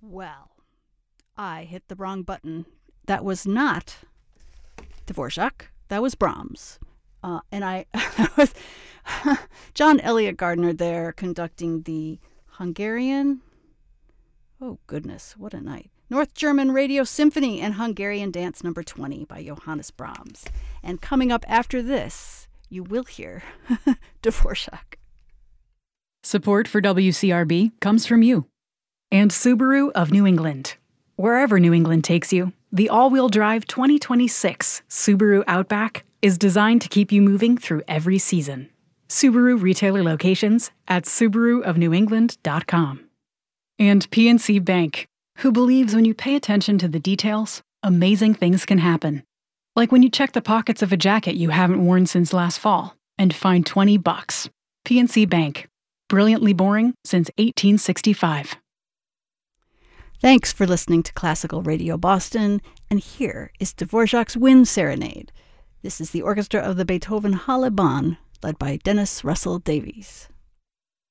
Well, I hit the wrong button. That was not Dvorak. That was Brahms. And I was John Elliott Gardner there conducting the Hungarian. Oh, goodness, what a night. North German Radio Symphony and Hungarian Dance No. 20 by Johannes Brahms. And coming up after this, you will hear Dvorak. Support for WCRB comes from you. And Subaru of New England. Wherever New England takes you, the all-wheel drive 2026 Subaru Outback is designed to keep you moving through every season. Subaru retailer locations at SubaruofNewEngland.com. And PNC Bank, who believes when you pay attention to the details, amazing things can happen. Like when you check the pockets of a jacket you haven't worn since last fall and find $20. PNC Bank. Brilliantly boring since 1865. Thanks for listening to Classical Radio Boston, and here is Dvorak's Wind Serenade. This is the orchestra of the Beethoven Halle Bonn, led by Dennis Russell Davies.